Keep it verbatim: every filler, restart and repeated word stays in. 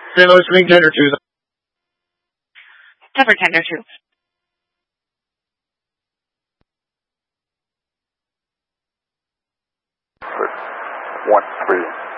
Saint Louis Marine Tender two. Cover Tender two. One, three.